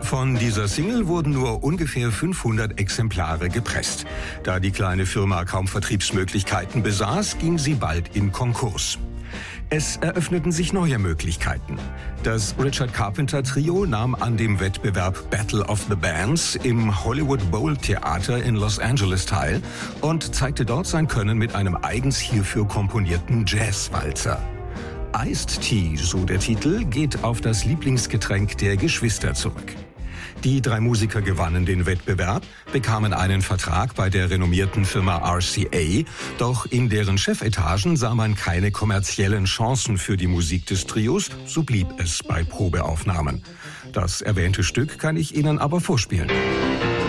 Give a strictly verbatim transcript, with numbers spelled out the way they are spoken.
Von dieser Single wurden nur ungefähr fünfhundert Exemplare gepresst. Da die kleine Firma kaum Vertriebsmöglichkeiten besaß, ging sie bald in Konkurs. Es eröffneten sich neue Möglichkeiten. Das Richard Carpenter Trio nahm an dem Wettbewerb Battle of the Bands im Hollywood Bowl Theater in Los Angeles teil und zeigte dort sein Können mit einem eigens hierfür komponierten Jazzwalzer. Iced Tea, so der Titel, geht auf das Lieblingsgetränk der Geschwister zurück. Die drei Musiker gewannen den Wettbewerb, bekamen einen Vertrag bei der renommierten Firma R C A, doch in deren Chefetagen sah man keine kommerziellen Chancen für die Musik des Trios, so blieb es bei Probeaufnahmen. Das erwähnte Stück kann ich Ihnen aber vorspielen.